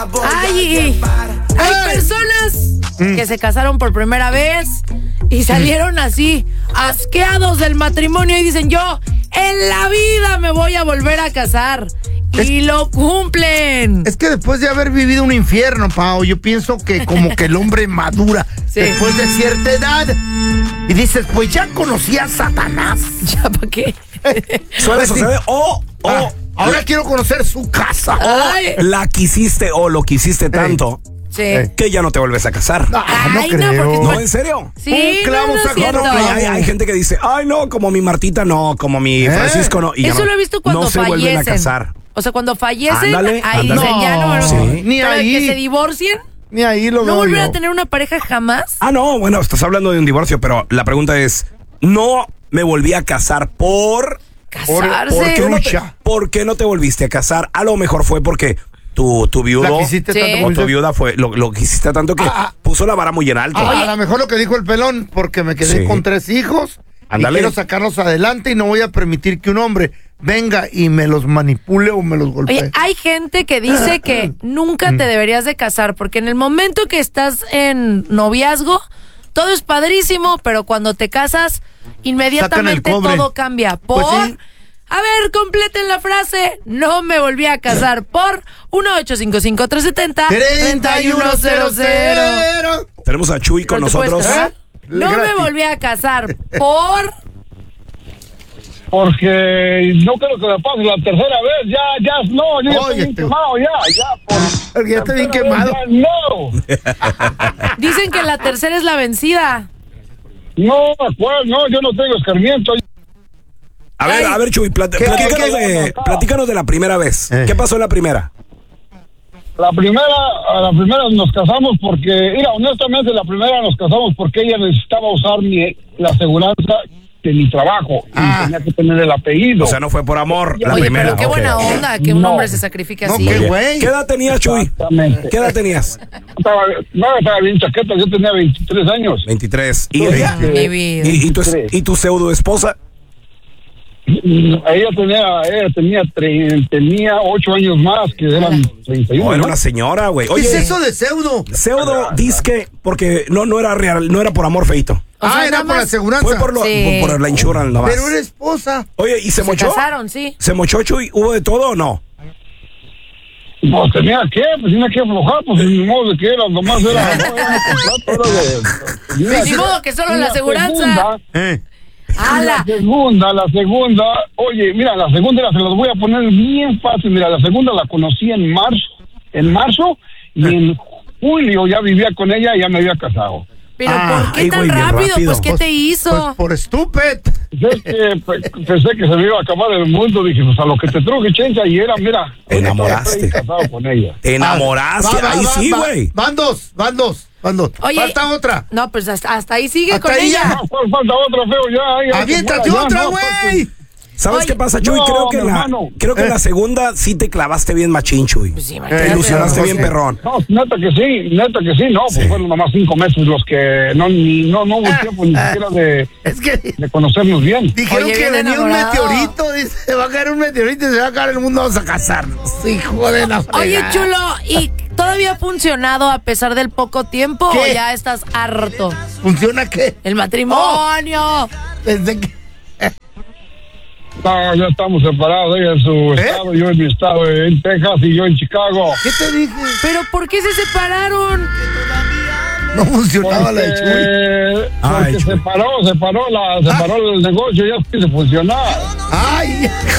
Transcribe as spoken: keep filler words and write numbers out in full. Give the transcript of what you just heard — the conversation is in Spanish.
Ay, hay personas mm. que se casaron por primera vez y salieron así, asqueados del matrimonio y dicen, yo en la vida me voy a volver a casar. Es, y lo cumplen. Es que después de haber vivido un infierno, Pao, yo pienso que como que el hombre madura sí. después de cierta edad. Y dices, pues ya conocí a Satanás. ¿Ya para qué? Suele suceder. O, o ah, ahora la, quiero conocer su casa. Ay. O la quisiste o lo quisiste tanto. Sí. Que ya no te vuelves a casar. Ah, no ay, creo. No, no, ¿en serio? Sí, un clavo no, no sacó otro clavo. Hay, hay gente que dice, ay, no, como mi Martita no, como mi ¿Eh? Francisco no. Y eso no, lo he visto cuando no se fallecen. vuelven a casar. O sea, cuando fallecen, ándale, ahí ándale. dicen, ya no, no sí. Ni pero ahí. que se divorcien. Ni ahí lo ¿No veo volver yo. a tener una pareja jamás? Ah, no, bueno, estás hablando de un divorcio, pero la pregunta es, no me volví a casar por... Casarse. ¿Por qué, no te, ¿Por qué no te volviste a casar? A lo mejor fue porque tu, tu viudo la quisiste sí. tanto, o tu viuda fue lo, lo quisiste tanto que ah, puso la vara muy en alto. A, a lo mejor lo que dijo el pelón, porque me quedé sí. con tres hijos Andale. y quiero sacarlos adelante y no voy a permitir que un hombre venga y me los manipule o me los golpee. Oye, hay gente que dice que nunca te deberías de casar porque en el momento que estás en noviazgo todo es padrísimo, pero cuando te casas inmediatamente todo cambia. Por... Pues sí. A ver, completen la frase. No me volví a casar por uno ocho cinco cinco, tres siete cero, tres uno cero cero. Tenemos a Chuy con nosotros. ¿Eh? No me volví a casar por... Porque no creo que me pase la tercera vez. Ya, ya, no, yo ya estoy bien quemado, ya, ya. Por ya estoy bien quemado. Ya, no. Dicen que la tercera es la vencida. No, pues, no, yo no tengo escarmiento. A ver, a ver, Chuy, plat ¿Qué, platícanos, qué, qué, de, platícanos de la primera vez. Eh. ¿Qué pasó en la primera? La primera, a la primera nos casamos porque, mira, honestamente, la primera nos casamos porque ella necesitaba usar mi, la aseguranza de mi trabajo ah. y tenía que tener el apellido. O sea, no fue por amor la Oye, primera. Pero qué buena okay. onda que un no. hombre se sacrifique así. No, qué güey. ¿Qué edad tenías, Chuy? Exactamente. ¿Qué edad tenías? Estaba, no, estaba bien chaqueta, yo tenía veintitrés años. veintitrés. ¿Y, Uy, ella? Mi vida. ¿Y, y, tu, ¿Y tu pseudo esposa? Ella tenía, ella tenía, tre, tenía ocho años más, que eran treinta y uno. Oh, era ¿no? una señora, güey. ¿Qué es eso de pseudo? Pseudo, disque, porque no, no era real, no era por amor, feito. O sea, ah, era por la aseguranza. Fue por, lo, sí. por, por la insurance nomás. Pero era esposa. Oye, ¿y se, se mochó? Se casaron, sí. ¿Se mochó, Chuy? ¿Hubo de todo o no? Pues tenía que, pues tenía que aflojar, pues ni modo de que era, nomás era, no, era contrato, era de... Ni modo que solo la aseguranza. Segunda, eh. Ah, la segunda, la segunda, oye, mira, la segunda se las voy a poner bien fácil, mira, la segunda la conocí en marzo, en marzo, y en julio ya vivía con ella y ya me había casado. Pero ah, ¿por qué ay, tan güey, rápido? rápido? Pues, ¿qué pues, te hizo? Pues por estúpido. Pues que, pues, pensé que se me iba a acabar el mundo, dije, pues a lo que te truje, chencha, y era, mira. Te enamoraste. Estoy casado con ella. Te enamoraste, va, va, ahí va, sí, va, güey. Van dos, van dos, van dos. Oye, falta otra. No, pues hasta, hasta ahí sigue Hasta con ahí ella. ya. No, falta otra, feo, ya. ya ¡Aviéntate ya, otra, no, güey! ¿Sabes Oye, qué pasa, Chuy? no, creo que, mi la, hermano. creo que Eh. la segunda sí te clavaste bien machín, Chuy. Pues sí, Te ilusionaste eh, bien, eh. perrón. No, neta que sí, neta que sí, no, Sí. pues fueron nomás cinco meses los que no, ni, no, no hubo tiempo ni siquiera de, Es que de conocernos bien. dijeron Oye, que bien venía un enamorado. meteorito, dice, va a caer un meteorito y se va a acabar el mundo, vamos a casarnos. Hijo de la Oye, fregada. chulo, ¿y todavía ha funcionado a pesar del poco tiempo ¿Qué? o ya estás harto? ¿Funciona qué? El matrimonio. Desde que... No, ya estamos separados, ella en su ¿Eh? estado, yo en mi estado, en Texas y yo en Chicago. ¿Qué te dije? ¿Pero por qué se separaron? No funcionaba la de Chuy. Porque, Ay, porque Chuy. se paró, se paró, la, se paró el negocio, ya se funcionaba. ¡Ay!